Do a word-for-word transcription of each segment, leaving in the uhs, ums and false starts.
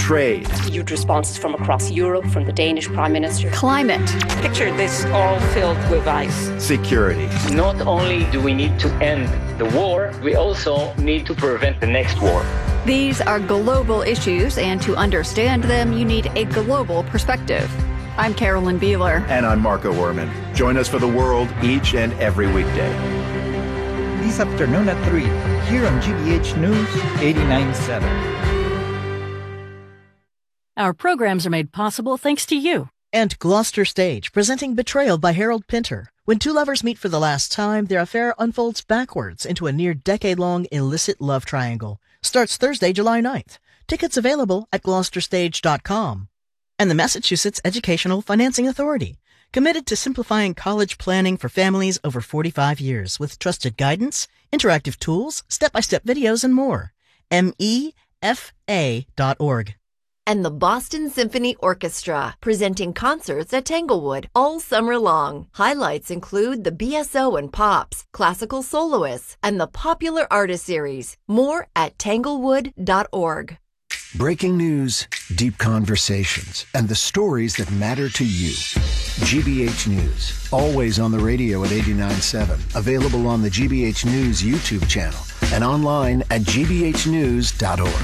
trade. Huge responses from across Europe, from the Danish Prime Minister. Climate. Picture this all filled with ice. Security. Not only do we need to end the war, we also need to prevent the next war. These are global issues, and to understand them, you need a global perspective. I'm Carolyn Beeler. And I'm Marco Werman. Join us for The World each and every weekday. This afternoon at three, here on G B H News eighty-nine point seven. Our programs are made possible thanks to you. And Gloucester Stage, presenting Betrayal by Harold Pinter. When two lovers meet for the last time, their affair unfolds backwards into a near decade-long illicit love triangle. Starts Thursday, July ninth. Tickets available at gloucester stage dot com. And the Massachusetts Educational Financing Authority, committed to simplifying college planning for families over forty-five years with trusted guidance, interactive tools, step-by-step videos, and more. M E F A dot org. And the Boston Symphony Orchestra, presenting concerts at Tanglewood all summer long. Highlights include the B S O and Pops, classical soloists, and the Popular Artist Series. More at tanglewood dot org. Breaking news, deep conversations, and the stories that matter to you. G B H News, always on the radio at eighty-nine point seven. Available on the G B H News YouTube channel and online at g b h news dot org.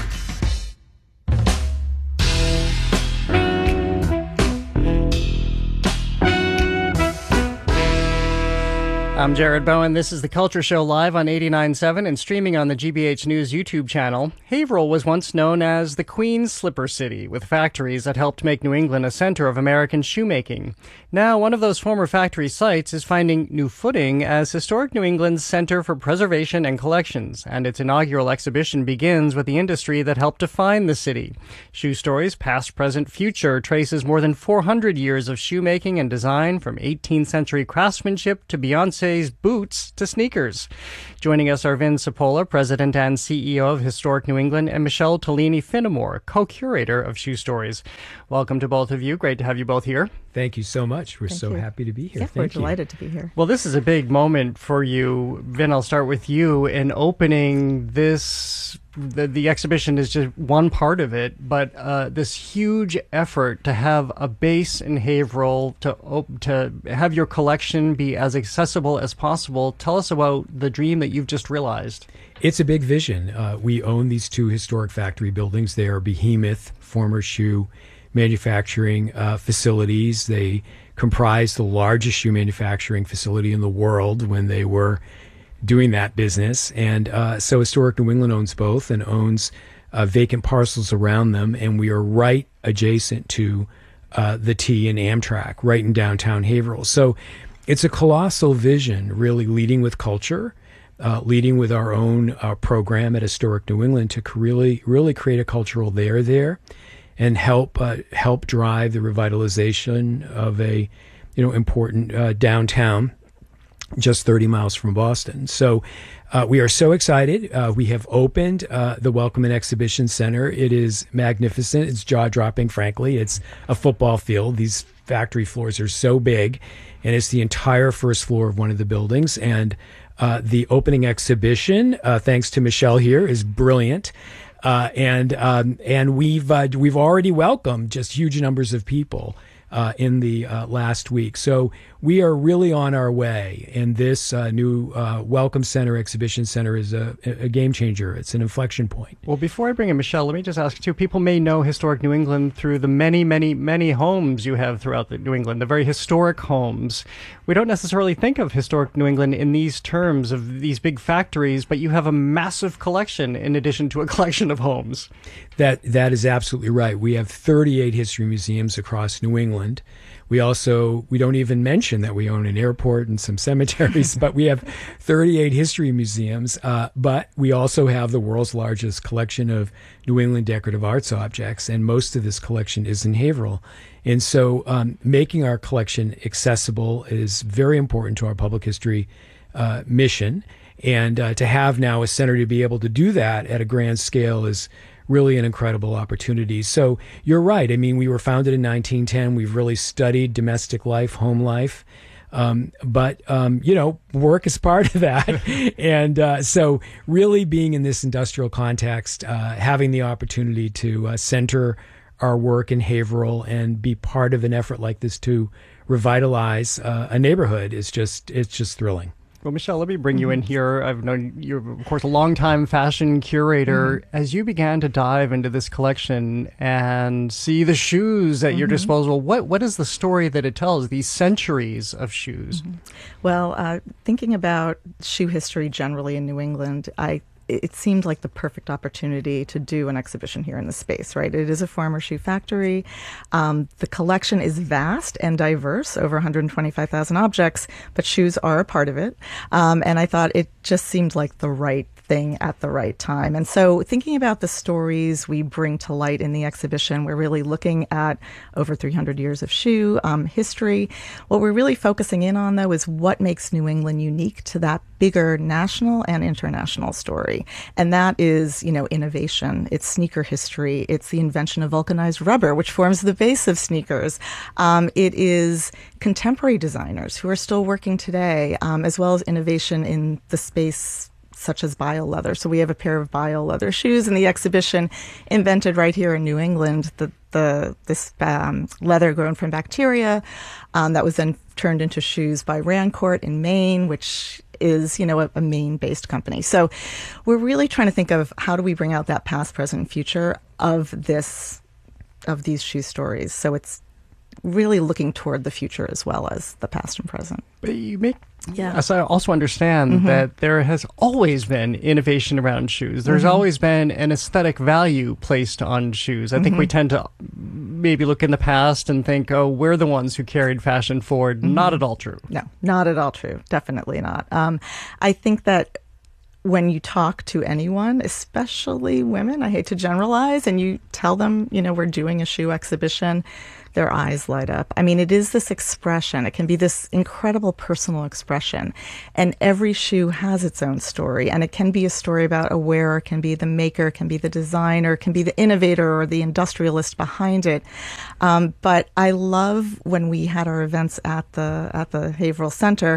I'm Jared Bowen. This is The Culture Show live on eighty-nine point seven and streaming on the G B H News YouTube channel. Haverhill was once known as the Queen's Slipper City, with factories that helped make New England a center of American shoemaking. Now, one of those former factory sites is finding new footing as Historic New England's Center for Preservation and Collections, and its inaugural exhibition begins with the industry that helped define the city. Shoe Stories Past, Present, Future traces more than four hundred years of shoemaking and design, from eighteenth century craftsmanship to Beyoncé boots to sneakers. Joining us are Vin Cipolla, President and C E O of Historic New England, and Michelle Tolini-Finamore, co-curator of Shoe Stories. Welcome to both of you. Great to have you both here. Thank you so much. We're Thank so you. happy to be here. Yeah, Thank we're you. delighted to be here. Well, this is a big moment for you. Vin, I'll start with you. In opening this, the, the exhibition is just one part of it, but uh, this huge effort to have a base in Haverhill, to, op- to have your collection be as accessible as possible. Tell us about the dream that you've just realized. It's a big vision. Uh, we own these two historic factory buildings. They are behemoth, former shoe manufacturing uh, facilities. They comprised the largest shoe manufacturing facility in the world when they were doing that business. And uh, so Historic New England owns both and owns uh, vacant parcels around them. And we are right adjacent to uh, the T and Amtrak, right in downtown Haverhill. So it's a colossal vision, really leading with culture, uh, leading with our own uh, program at Historic New England to really, really create a cultural there there. And help uh, help drive the revitalization of a, you know, important uh, downtown, just thirty miles from Boston. So uh, we are so excited. Uh, we have opened uh, the Welcome and Exhibition Center. It is magnificent. It's jaw-dropping, frankly. It's a football field. These factory floors are so big, and it's the entire first floor of one of the buildings. And uh, the opening exhibition, uh, thanks to Michelle here, is brilliant. Uh, and um, and we've uh, we've already welcomed just huge numbers of people uh, in the uh, last week. So we are really on our way. And this uh, new uh, Welcome Center, Exhibition Center is a, a game changer. It's an inflection point. Well, before I bring in Michelle, let me just ask you, people may know Historic New England through the many, many, many homes you have throughout the New England, the very historic homes. We don't necessarily think of Historic New England in these terms of these big factories, but you have a massive collection in addition to a collection of homes. That That is absolutely right. We have thirty-eight history museums across New England. We also, we don't even mention that we own an airport and some cemeteries, but we have thirty-eight history museums. Uh, but we also have the world's largest collection of New England decorative arts objects, and most of this collection is in Haverhill. And so um, making our collection accessible is very important to our public history uh, mission. And uh, to have now a center to be able to do that at a grand scale is really an incredible opportunity. So you're right. I mean, we were founded in nineteen ten. We've really studied domestic life, home life. Um, but, um, you know, work is part of that. and uh, so really being in this industrial context, uh, having the opportunity to uh, center our work in Haverhill and be part of an effort like this to revitalize uh, a neighborhood is just, it's just thrilling. Well, Michelle, let me bring you in here. I've known you're, of course, a longtime fashion curator. Mm-hmm. As you began to dive into this collection and see the shoes at mm-hmm. your disposal, what what is the story that it tells, these centuries of shoes? Mm-hmm. Well, uh, thinking about shoe history generally in New England, I it seemed like the perfect opportunity to do an exhibition here in the space, right? It is a former shoe factory. Um, the collection is vast and diverse, over one hundred twenty-five thousand objects, but shoes are a part of it. Um, and I thought it just seemed like the right thing at the right time. And so thinking about the stories we bring to light in the exhibition, we're really looking at over three hundred years of shoe um, history. What we're really focusing in on, though, is what makes New England unique to that bigger national and international story. And that is, you know, innovation. It's sneaker history. It's the invention of vulcanized rubber, which forms the base of sneakers. Um, it is contemporary designers who are still working today, um, as well as innovation in the space such as bio leather. So we have a pair of bio leather shoes in the exhibition invented right here in New England. The the this um, leather grown from bacteria um, that was then turned into shoes by Rancourt in Maine, which is, you know, a, a Maine-based company. So we're really trying to think of how do we bring out that past, present, and future of this, of these shoe stories. So it's really looking toward the future as well as the past and present. But you make, yeah. As I also understand mm-hmm. that there has always been innovation around shoes. There's mm-hmm. always been an aesthetic value placed on shoes. I mm-hmm. think we tend to maybe look in the past and think, oh, we're the ones who carried fashion forward. Mm-hmm. Not at all true. No, not at all true. Definitely not. Um, I think that when you talk to anyone, especially women, I hate to generalize, and you tell them, you know, we're doing a shoe exhibition, their eyes light up. I mean, it is this expression. It can be this incredible personal expression. And every shoe has its own story. And it can be a story about a wearer, can be the maker, can be the designer, can be the innovator or the industrialist behind it. Um, but I love when we had our events at the at the Haverhill Center,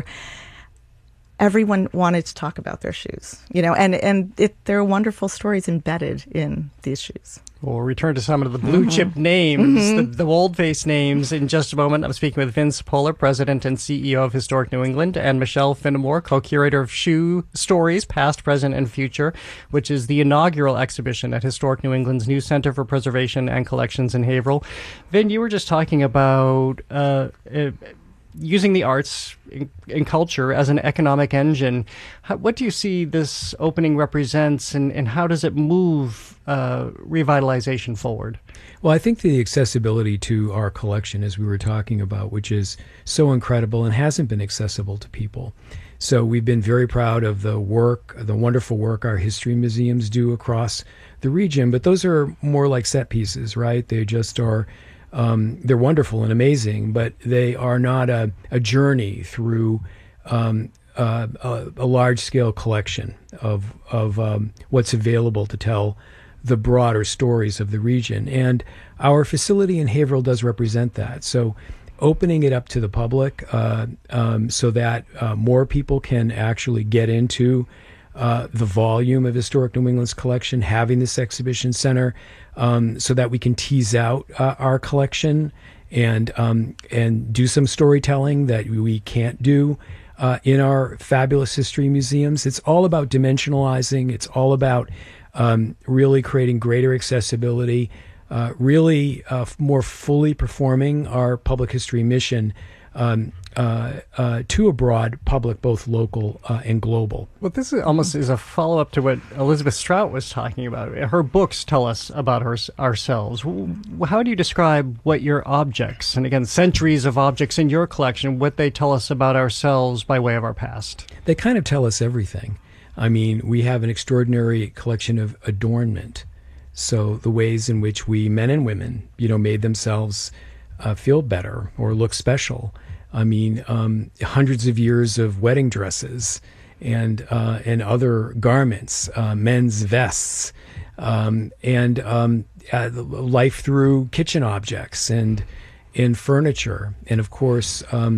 everyone wanted to talk about their shoes, you know, and, and it, there are wonderful stories embedded in these shoes. We'll return to some of the blue chip mm-hmm. names, mm-hmm. the, the bold-faced names in just a moment. I'm speaking with Vince Polar, President and C E O of Historic New England, and Michelle Finnemore, co-curator of Shoe Stories, Past, Present, and Future, which is the inaugural exhibition at Historic New England's new Center for Preservation and Collections in Haverhill. Vin, you were just talking about uh, uh, using the arts and culture as an economic engine. How, what do you see this opening represents, and, and how does it move uh, revitalization forward? Well, I think the accessibility to our collection, as we were talking about, which is so incredible and hasn't been accessible to people. So we've been very proud of the work, the wonderful work our history museums do across the region, but those are more like set pieces, right? They just are Um, they're wonderful and amazing, but they are not a, a journey through um, uh, a, a large-scale collection of of um, what's available to tell the broader stories of the region. And our facility in Haverhill does represent that. So opening it up to the public uh, um, so that uh, more people can actually get into uh, the volume of Historic New England's collection, having this exhibition center, Um, so that we can tease out uh, our collection and um, and do some storytelling that we can't do uh, in our fabulous history museums. It's all about dimensionalizing. It's all about um, really creating greater accessibility, uh, really uh, f- more fully performing our public history mission um, uh, uh, to a broad public, both local uh, and global. Well, this is almost is a follow-up to what Elizabeth Strout was talking about. Her books tell us about her, ourselves. How do you describe what your objects, and again, centuries of objects in your collection, what they tell us about ourselves by way of our past? They kind of tell us everything. I mean, we have an extraordinary collection of adornment. So the ways in which we, men and women, you know, made themselves uh, feel better or look special. I mean, um, hundreds of years of wedding dresses and uh, and other garments, uh, men's vests, um, and um, uh, life through kitchen objects and in furniture, and of course um,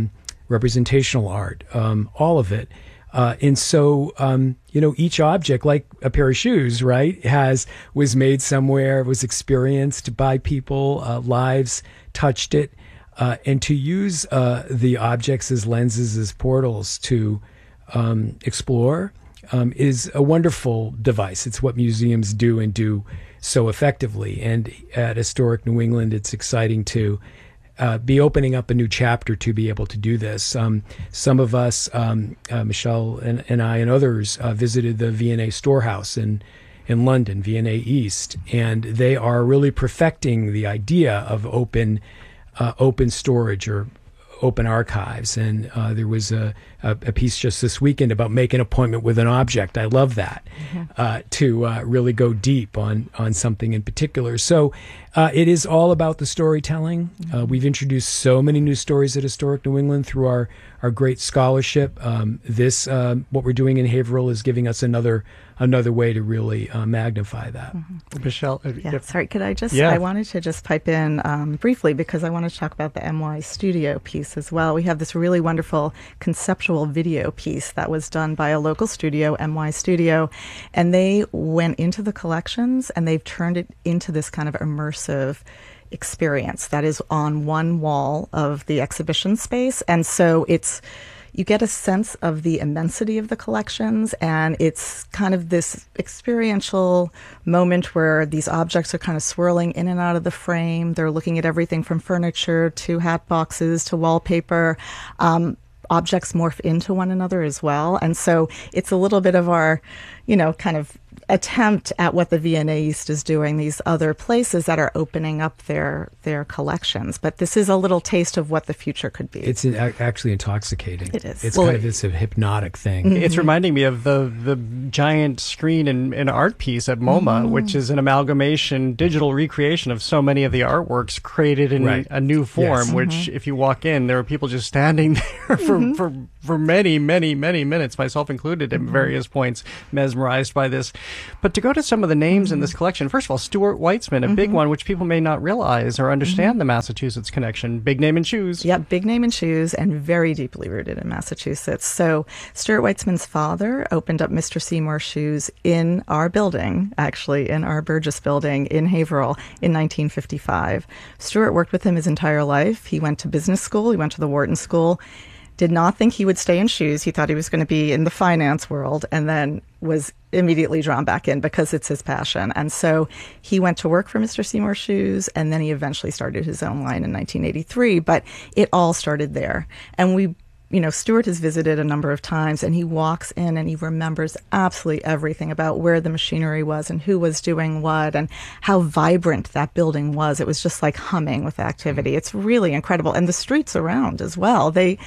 representational art, um, all of it. Uh, and so, um, you know, each object, like a pair of shoes, right, has was made somewhere, was experienced by people, uh, lives touched it, uh, and to use uh, the objects as lenses, as portals to um, explore um, is a wonderful device. It's what museums do and do so effectively. And at Historic New England, it's exciting to Uh, be opening up a new chapter to be able to do this. Um, some of us, um, uh, Michelle and, and I and others, uh, visited the V and A Storehouse in in London, V and A East, and they are really perfecting the idea of open uh, open storage or open archives. And uh, there was a, a, a piece just this weekend about make an appointment with an object. I love that, mm-hmm. uh, to uh, really go deep on, on something in particular. So uh, it is all about the storytelling. Mm-hmm. Uh, we've introduced so many new stories at Historic New England through our, our great scholarship. Um, this, uh, what we're doing in Haverhill is giving us another another way to really uh, magnify that. Mm-hmm. Michelle? Uh, yeah, sorry, could I just, yeah. I wanted to just pipe in um, briefly because I wanted to talk about the M Y Studio piece as well. We have this really wonderful conceptual video piece that was done by a local studio, M Y Studio, and they went into the collections and they've turned it into this kind of immersive experience that is on one wall of the exhibition space. And so it's, you get a sense of the immensity of the collections, and it's kind of this experiential moment where these objects are kind of swirling in and out of the frame. They're looking at everything from furniture to hat boxes to wallpaper. Um, objects morph into one another as well. And so it's a little bit of our, you know, kind of attempt at what the V and A East is doing, these other places that are opening up their their collections. But this is a little taste of what the future could be. It's actually intoxicating. It is. It's well, kind of this hypnotic thing. Mm-hmm. It's reminding me of the the giant screen and, and art piece at MoMA, mm-hmm. which is an amalgamation, digital recreation of so many of the artworks created in right. a new form, yes. which mm-hmm. if you walk in, there are people just standing there for, mm-hmm. for, for many, many, many minutes, myself included, at mm-hmm. various points, mesmerized by this. But to go to some of the names mm-hmm. in this collection, first of all, Stuart Weitzman, a mm-hmm. big one, which people may not realize or understand mm-hmm. the Massachusetts connection. Big name in shoes. Yeah, big name in shoes and very deeply rooted in Massachusetts. So Stuart Weitzman's father opened up Mister Seymour Shoes in our building, actually in our Burgess building in Haverhill in nineteen fifty-five. Stuart worked with him his entire life. He went to business school. He went to the Wharton School. Did not think he would stay in shoes. He thought he was going to be in the finance world, and then was immediately drawn back in because it's his passion. And so he went to work for Mister Seymour Shoes, and then he eventually started his own line in nineteen eighty-three. But it all started there. And we, you know, Stuart has visited a number of times, and he walks in and he remembers absolutely everything about where the machinery was and who was doing what and how vibrant that building was. It was just like humming with activity. It's really incredible. And the streets around as well. They...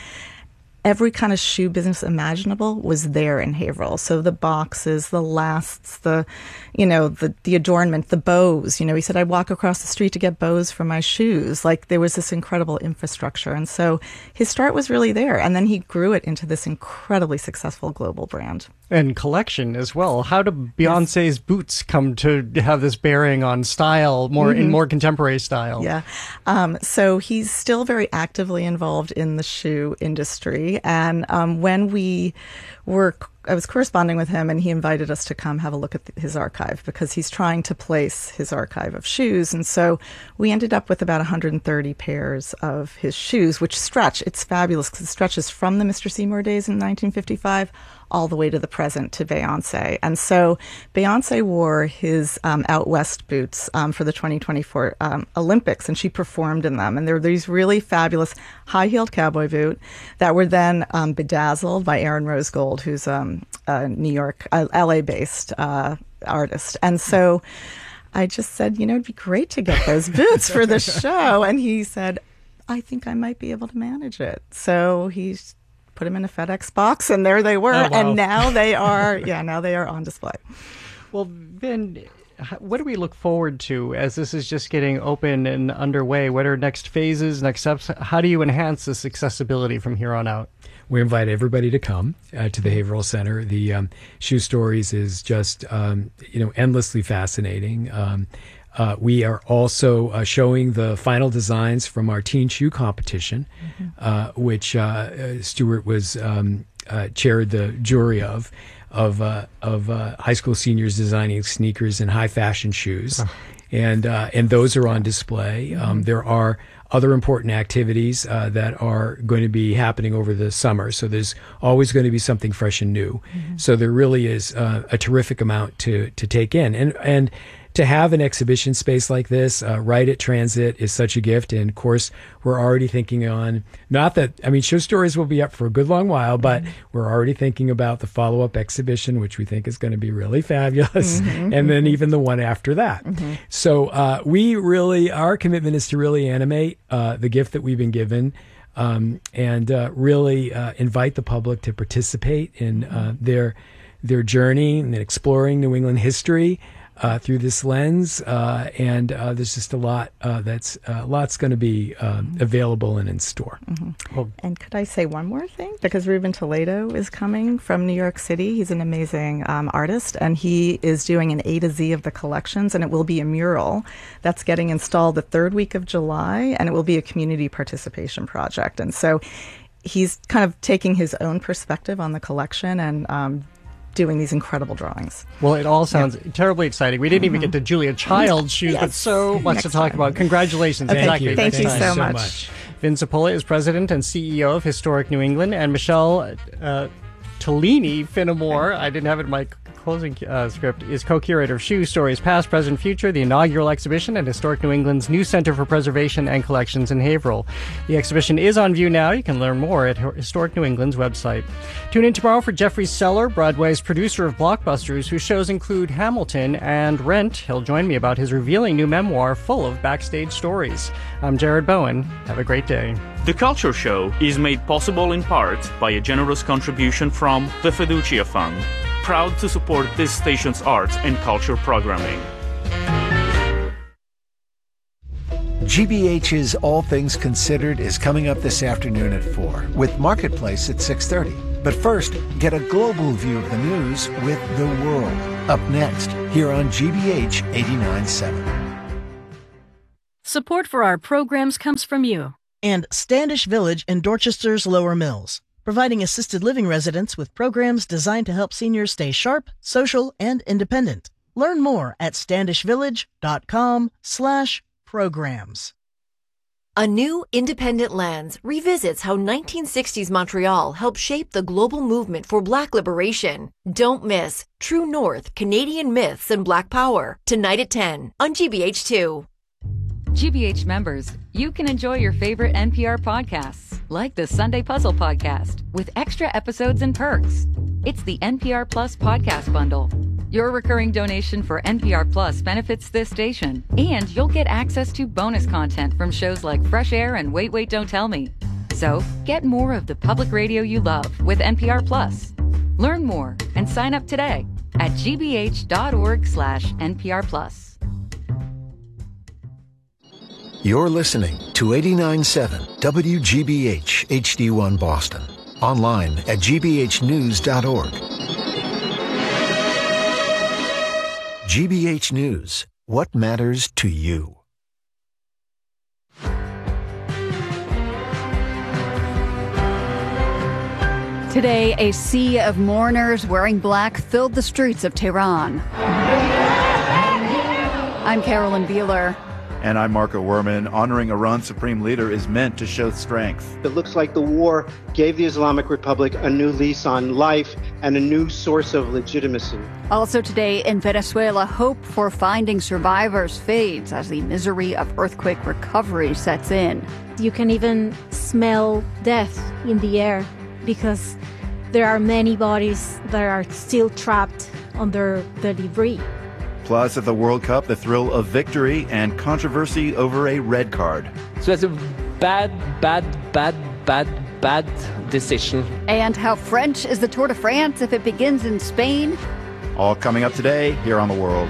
Every kind of shoe business imaginable was there in Haverhill. So the boxes, the lasts, the, you know, the, the adornment, the bows. You know, he said, I'd walk across the street to get bows for my shoes. Like, there was this incredible infrastructure. And so his start was really there. And then he grew it into this incredibly successful global brand. And collection as well. How do Beyonce's yes. boots come to have this bearing on style, more mm-hmm. in more contemporary style? Yeah. Um, so he's still very actively involved in the shoe industry. And um, when we were, I was corresponding with him, and he invited us to come have a look at his archive because he's trying to place his archive of shoes. And so we ended up with about one hundred thirty pairs of his shoes, which stretch. It's fabulous because it stretches from the Mister Seymour days in nineteen fifty-five all the way to the present to Beyonce. And so Beyonce wore his um, Out West boots um, for the twenty twenty-four um, Olympics, and she performed in them. And they're these really fabulous high-heeled cowboy boot that were then um, bedazzled by Aaron Rose Gold, who's um, a New York, uh, L A-based uh, artist. And so I just said, you know, it'd be great to get those boots for the show. And he said, I think I might be able to manage it. So he's put them in a FedEx box, and there they were. Oh, wow. And now they are, yeah, now they are on display. Well, then, what do we look forward to as this is just getting open and underway? What are next phases, next steps? How do you enhance this accessibility from here on out? We invite everybody to come uh, to the Haverhill Center. The um, Shoe Stories is just, um, you know, endlessly fascinating. Um, Uh, we are also uh, showing the final designs from our teen shoe competition, mm-hmm. uh, which uh, Stuart was um, uh, chaired the jury of, of uh, of uh, high school seniors designing sneakers and high fashion shoes, oh. and uh, and those are on display. Mm-hmm. Um, there are other important activities uh, that are going to be happening over the summer. So there's always going to be something fresh and new. Mm-hmm. So there really is uh, a terrific amount to to take in, and and. To have an exhibition space like this uh, right at Transit is such a gift. And of course, we're already thinking on, not that, I mean, Show Stories will be up for a good long while, but mm-hmm. we're already thinking about the follow-up exhibition, which we think is going to be really fabulous. Mm-hmm. And then even the one after that. Mm-hmm. So uh, we really, our commitment is to really animate uh, the gift that we've been given. Um, and uh, really uh, invite the public to participate in uh, their their journey and exploring New England history. Uh, through this lens, uh, and uh, there's just a lot uh, that's uh, lots going to be um, available and in store. Mm-hmm. Well, and could I say one more thing? Because Ruben Toledo is coming from New York City. He's an amazing um, artist, and he is doing an A to Z of the collections, and it will be a mural that's getting installed the third week of July, and it will be a community participation project. And so he's kind of taking his own perspective on the collection and um, doing these incredible drawings. Well, it all sounds yeah. terribly exciting. We didn't mm-hmm. even get to Julia Child's shoes, yes. but so much Next to talk time. about. Congratulations. Okay. Exactly. Thank you, Thank you so much. much. Vin Zapola is president and C E O of Historic New England, and Michelle uh, Tolini Finamore, I didn't have it in my closing uh, script, is co-curator of Shoe Stories Past, Present, Future, the inaugural exhibition at Historic New England's new Center for Preservation and Collections in Haverhill. The exhibition is on view now. You can learn more at Historic New England's website. Tune in tomorrow for Jeffrey Seller, Broadway's producer of blockbusters, whose shows include Hamilton and Rent. He'll join me about his revealing new memoir full of backstage stories. I'm Jared Bowen. Have a great day. The Culture Show is made possible in part by a generous contribution from the Fiducia Fund, proud to support this station's arts and culture programming. G B H's All Things Considered is coming up this afternoon at four, with Marketplace at six thirty. But first, get a global view of the news with The World, up next, here on G B H eighty-nine point seven. Support for our programs comes from you. And Standish Village in Dorchester's Lower Mills, providing assisted living residents with programs designed to help seniors stay sharp, social, and independent. Learn more at standishvillage.com slash programs. A new independent lens revisits how nineteen sixties Montreal helped shape the global movement for Black liberation. Don't miss True North, Canadian Myths and Black Power, tonight at ten on G B H two. G B H members, you can enjoy your favorite N P R podcasts, like the Sunday Puzzle Podcast, with extra episodes and perks. It's the N P R Plus Podcast Bundle. Your recurring donation for N P R Plus benefits this station, and you'll get access to bonus content from shows like Fresh Air and Wait, Wait, Don't Tell Me. So, get more of the public radio you love with N P R Plus. Learn more and sign up today at gbh.org slash NPR Plus. You're listening to eighty-nine point seven W G B H H D one Boston. Online at g b h news dot org. G B H News. What matters to you? Today, a sea of mourners wearing black filled the streets of Tehran. I'm Carolyn Beeler. And I'm Marco Werman. Honoring Iran's supreme leader is meant to show strength. It looks like the war gave the Islamic Republic a new lease on life and a new source of legitimacy. Also today in Venezuela, hope for finding survivors fades as the misery of earthquake recovery sets in. You can even smell death in the air because there are many bodies that are still trapped under the debris. Plus, at the World Cup, the thrill of victory and controversy over a red card. So it's a bad, bad, bad, bad, bad decision. And how French is the Tour de France if it begins in Spain. All coming up today here on The World.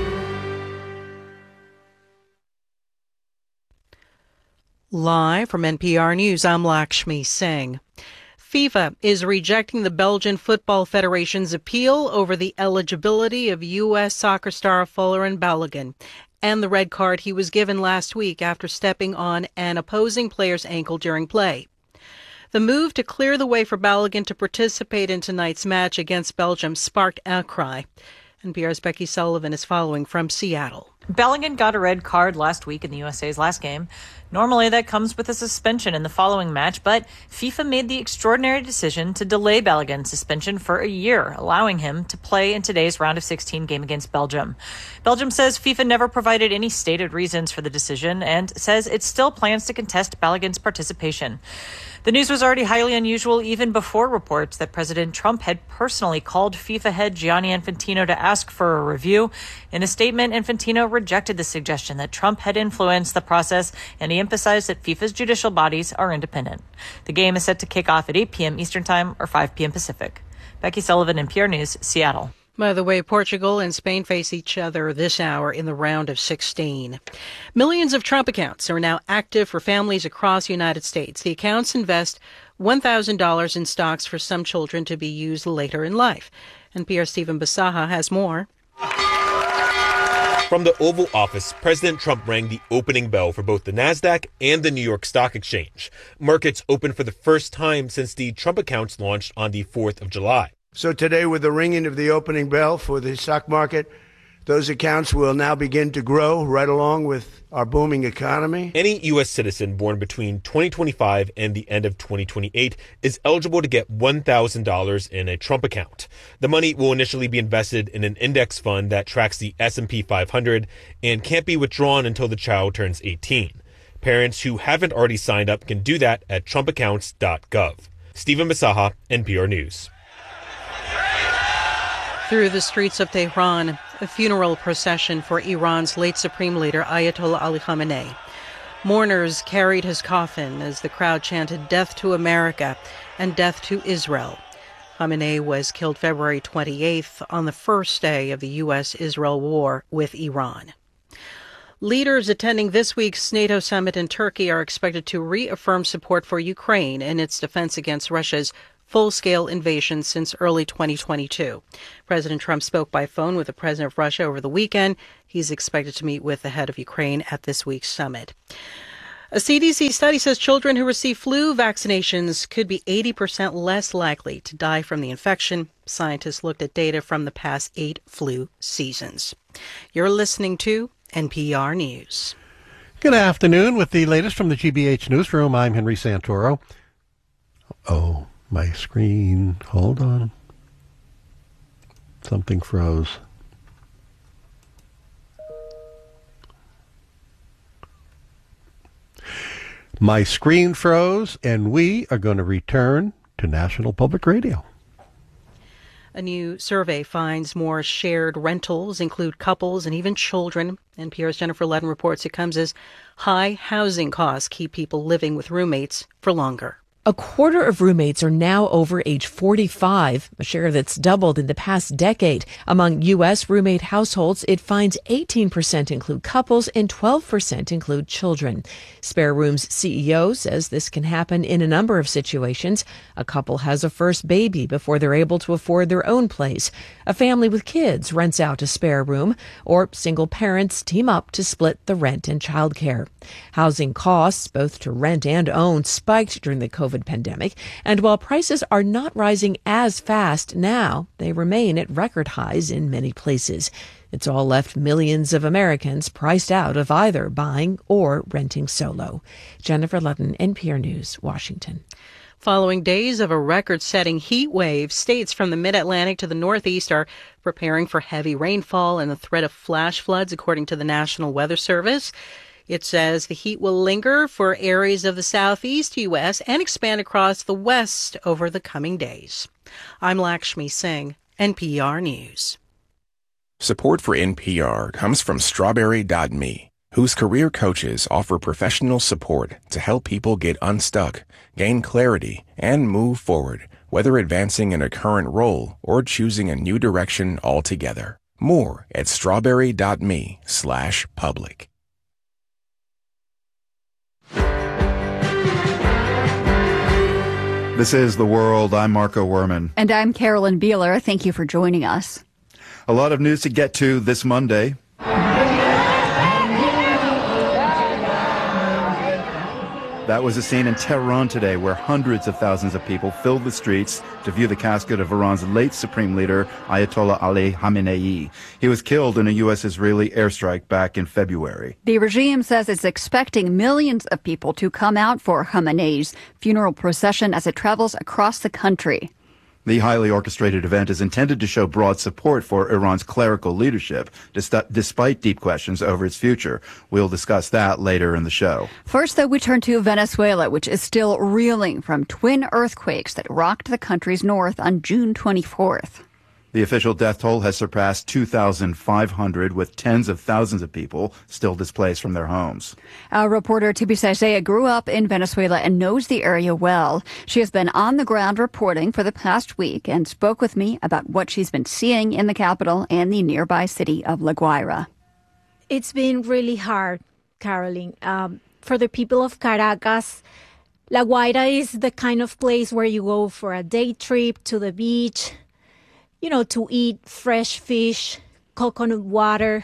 Live from N P R News, I'm Lakshmi Singh. FIFA is rejecting the Belgian Football Federation's appeal over the eligibility of U S soccer star Folarin Balogun. and the red card he was given last week after stepping on an opposing player's ankle during play. The move to clear the way for Balogun to participate in tonight's match against Belgium sparked outcry. N P R's Becky Sullivan is following from Seattle. Balogun got a red card last week in the U S A's last game. Normally that comes with a suspension in the following match, but FIFA made the extraordinary decision to delay Balogun's suspension for a year, allowing him to play in today's round of sixteen game against Belgium. Belgium says FIFA never provided any stated reasons for the decision and says it still plans to contest Balogun's participation. The news was already highly unusual even before reports that President Trump had personally called FIFA head Gianni Infantino to ask for a review. In a statement, Infantino rejected the suggestion that Trump had influenced the process, and he emphasized that FIFA's judicial bodies are independent. The game is set to kick off at eight p.m. Eastern Time or five p.m. Pacific. Becky Sullivan, N P R News, Seattle. By the way, Portugal and Spain face each other this hour in the round of sixteen. Millions of Trump accounts are now active for families across the United States. The accounts invest one thousand dollars in stocks for some children to be used later in life. N P R's Stephen Basaha has more. From the Oval Office, President Trump rang the opening bell for both the NASDAQ and the New York Stock Exchange. Markets opened for the first time since the Trump accounts launched on the fourth of July. So today, with the ringing of the opening bell for the stock market, those accounts will now begin to grow right along with our booming economy. Any U S citizen born between twenty twenty-five and the end of twenty twenty-eight is eligible to get one thousand dollars in a Trump account. The money will initially be invested in an index fund that tracks the S and P five hundred and can't be withdrawn until the child turns eighteen. Parents who haven't already signed up can do that at trump accounts dot gov. Stephen Basaha, N P R News. Through the streets of Tehran, a funeral procession for Iran's late supreme leader Ayatollah Ali Khamenei. Mourners carried his coffin as the crowd chanted "Death to America" and "Death to Israel." Khamenei was killed February twenty-eighth on the first day of the U S Israel war with Iran. Leaders attending this week's NATO summit in Turkey are expected to reaffirm support for Ukraine in its defense against Russia's full-scale invasion since early twenty twenty-two. President Trump spoke by phone with the president of Russia over the weekend. He's expected to meet with the head of Ukraine at this week's summit. A C D C study says children who receive flu vaccinations could be eighty percent less likely to die from the infection. Scientists looked at data from the past eight flu seasons. You're listening to N P R News. Good afternoon. With the latest from the G B H Newsroom, I'm Henry Santoro. Oh, my screen. Hold on. Something froze. My screen froze, and we are going to return to National Public Radio. A new survey finds more shared rentals include couples and even children. N P R's Jennifer Ludden reports it comes as high housing costs keep people living with roommates for longer. A quarter of roommates are now over age forty-five, a share that's doubled in the past decade. Among U S roommate households, it finds eighteen percent include couples and twelve percent include children. Spare Room's C E O says this can happen in a number of situations. A couple has a first baby before they're able to afford their own place. A family with kids rents out a spare room, or single parents team up to split the rent and childcare. Housing costs, both to rent and own, spiked during the COVID pandemic, and while prices are not rising as fast now, they remain at record highs in many places. It's all left millions of Americans priced out of either buying or renting solo. Jennifer Ludden, N P R News, Washington. Following days of a record-setting heat wave, states from the mid-Atlantic to the Northeast are preparing for heavy rainfall and the threat of flash floods, according to the National Weather Service. It says the heat will linger for areas of the southeast U S and expand across the west over the coming days. I'm Lakshmi Singh, N P R News. Support for N P R comes from Strawberry dot me, whose career coaches offer professional support to help people get unstuck, gain clarity, and move forward, whether advancing in a current role or choosing a new direction altogether. More at strawberry dot me slash public. This is The World. I'm Marco Werman. And I'm Carolyn Beeler. Thank you for joining us. A lot of news to get to this Monday. That was a scene in Tehran today where hundreds of thousands of people filled the streets to view the casket of Iran's late supreme leader, Ayatollah Ali Khamenei. He was killed in a U S-Israeli airstrike back in February. The regime says it's expecting millions of people to come out for Khamenei's funeral procession as it travels across the country. The highly orchestrated event is intended to show broad support for Iran's clerical leadership, despite deep questions over its future. We'll discuss that later in the show. First, though, we turn to Venezuela, which is still reeling from twin earthquakes that rocked the country's north on June twenty-fourth. The official death toll has surpassed two thousand five hundred, with tens of thousands of people still displaced from their homes. Our reporter Tibisa Isaiah grew up in Venezuela and knows the area well. She has been on the ground reporting for the past week and spoke with me about what she's been seeing in the capital and the nearby city of La Guaira. It's been really hard, Caroline. Um, for the people of Caracas, La Guaira is the kind of place where you go for a day trip to the beach, you know, to eat fresh fish, coconut water.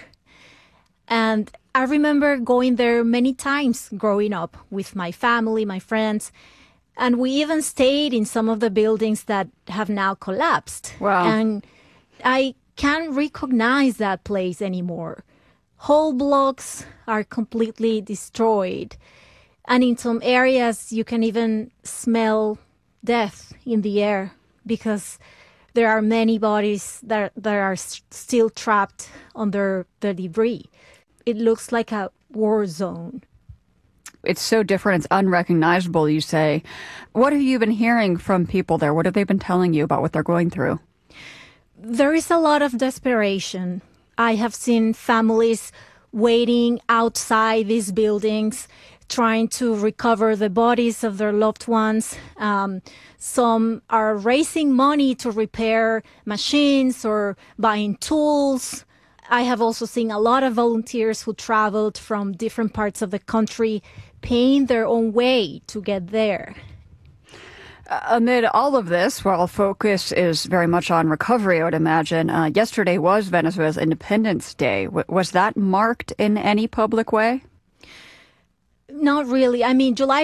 And I remember going there many times growing up with my family, my friends. And we even stayed in some of the buildings that have now collapsed. Wow. And I can't recognize that place anymore. Whole blocks are completely destroyed. And in some areas, you can even smell death in the air because there are many bodies that, that are still trapped under the debris. It looks like a war zone. It's so different. It's unrecognizable, you say. What have you been hearing from people there? What have they been telling you about what they're going through? There is a lot of desperation. I have seen families waiting outside these buildings, trying to recover the bodies of their loved ones. Um, some are raising money to repair machines or buying tools. I have also seen a lot of volunteers who traveled from different parts of the country paying their own way to get there. Uh, amid all of this, while focus is very much on recovery, I would imagine, uh, yesterday was Venezuela's Independence Day. W- was that marked in any public way? Not really. I mean, July